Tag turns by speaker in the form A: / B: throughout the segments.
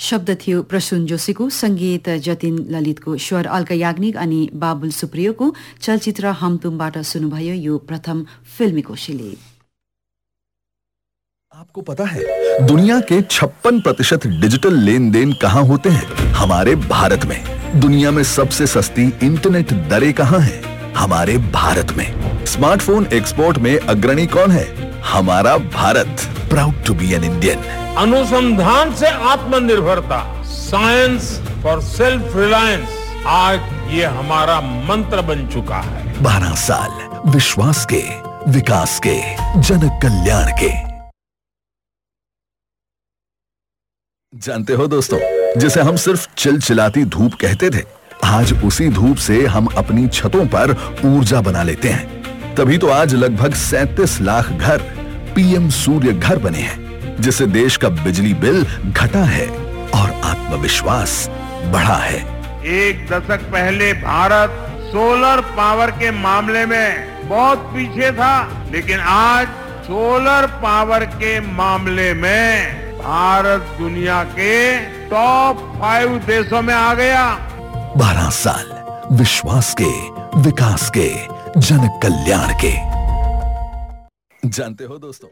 A: शब्द थियो प्रसून जोशीको, संगीत जतिन ललितको, स्वर अल्का याग्निक अनि बाबुल सुप्रियोको। चलचित्र हम तुमबाट सुन्नुभयो यो प्रथम फिल्मी कोशिली।
B: आपको पता है दुनिया के 56% डिजिटल लेन देन कहाँ होते हैं? हमारे भारत में। दुनिया में सबसे सस्ती इंटरनेट दरें कहाँ हैं? हमारे भारत में। स्मार्टफोन एक्सपोर्ट में अग्रणी कौन है? हमारा Bharat. Proud to be an Indian.
C: अनुसंधान से आत्मनिर्भरता, साइंस फॉर सेल्फ रिलायंस, आज ये हमारा मंत्र बन चुका है।
B: 12 साल विश्वास के, विकास के, जन कल्याण के। जानते हो दोस्तों, जिसे हम सिर्फ चिलचिलाती धूप कहते थे, आज उसी धूप से हम अपनी छतों पर ऊर्जा बना लेते हैं। तभी तो आज लगभग 37 लाख घर पीएम सूर्य घर बने हैं, जिससे देश का बिजली बिल घटा है और आत्मविश्वास बढ़ा है।
C: एक दशक पहले भारत सोलर पावर के मामले में बहुत पीछे था, लेकिन आज सोलर पावर के मामले में भारत दुनिया के टॉप 5 देशों में आ गया।
B: 12 साल विश्वास के, विकास के, जन कल्याण के। जानते हो दोस्तों,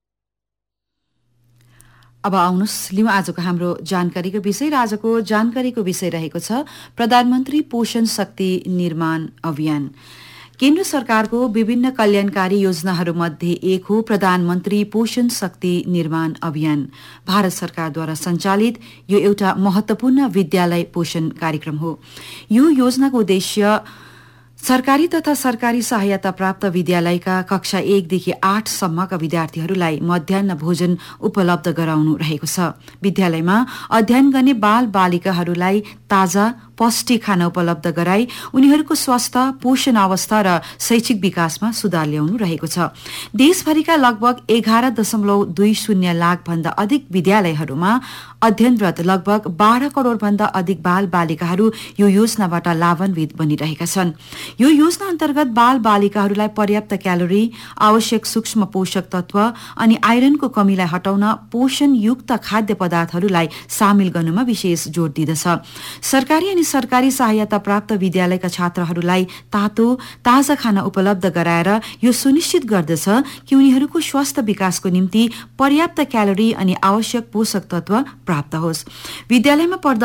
A: अब आउनुहोस् लिउँ आजको हाम्रो जानकारीको विषय। र आजको जानकारीको विषय रहेको छ प्रधानमन्त्री पोषण शक्ति निर्माण अभियान। केन्द्र सरकारको विभिन्न कल्याणकारी योजनाहरूमध्ये एक हो प्रधानमन्त्री पोषण शक्ति निर्माण अभियान। भारत सरकारद्वारा सञ्चालित यो एउटा महत्वपूर्ण विद्यालय पोषण कार्यक्रम हो। यो योजनाको उद्देश्य सरकारी तथा सरकारी सहायता प्राप्त विद्यालयका कक्षा 1 देखि 8 सम्मका विद्यार्थीहरूलाई मध्याह्न भोजन उपलब्ध गराउनु रहेको छ। विद्यालयमा अध्ययन गर्ने बाल बालिकाहरूलाई ताजा पौष्टिक खाना उपलब्ध गराई उनीहरूको स्वास्थ्य, पोषण अवस्था र शैक्षिक विकासमा सुधार ल्याउनु रहेको छ। देशभरिका लगभग 11.20 लाख भन्दा अधिक विद्यालयहरूमा अध्ययनरत लगभग 12 करोड़ भन्दा अधिक बाल बालिकाहरू यो योजनाबाट लाभान्वित बनिरहेका छन्। यो योजना अन्तर्गत बाल बालिकाहरूलाई पर्याप्त क्यालोरी, आवश्यक सूक्ष्म पोषक तत्व अनि आइरनको कमीलाई हटाउन पोषण युक्त खाद्य पदार्थहरूलाई सामेल गर्नुमा विशेष जोड़ दिँदछ। सरकारी अनि सरकारी सहायता प्राप्त विद्यालयका छात्रहरूलाई तातो ताजा खाना उपलब्ध गराएर यो सुनिश्चित गर्दछ कि उनीहरूको स्वास्थ्य विकासको निम्ति पर्याप्त क्यालोरी अनि आवश्यक पोषक तत्व प्राप्त होस्। विद्यालयमा